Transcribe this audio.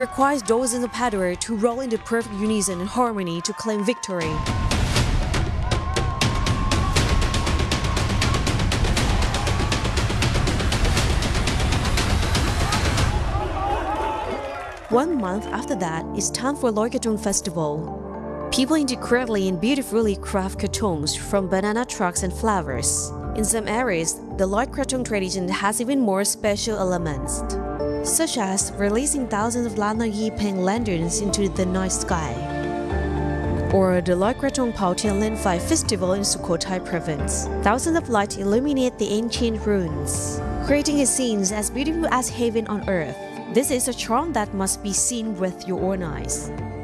requires dozens of paddlers to roll into perfect unison and harmony to claim victory. One month after that, it's time for Loy Krathong Festival. People intricately and beautifully craft krathongs from banana trunks and flowers. In some areas, the Loy Krathong tradition has even more special elements, such as releasing thousands of Lan Nang Yi Peng lanterns into the night sky, or the Loy Krathong Pao Tian Len Phai Festival in Sukhothai province. Thousands of lights illuminate the ancient ruins, creating a scene as beautiful as heaven on earth. This is a charm that must be seen with your own eyes.